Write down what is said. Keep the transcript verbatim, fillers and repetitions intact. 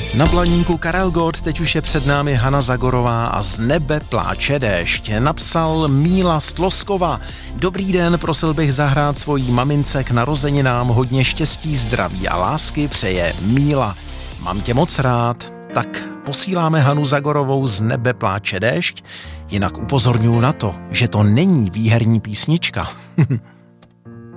Na planíku Karel Gott teď už je před námi Hana Zagorová a Z nebe pláče déšť. Napsal Míla z Tloskova. Dobrý den, prosil bych zahrát svojí mamince k narozeninám hodně štěstí, zdraví a lásky přeje Míla. Mám tě moc rád. Tak posíláme Hanu Zagorovou Z nebe pláče déšť, jinak upozorňuji na to, že to není výherní písnička.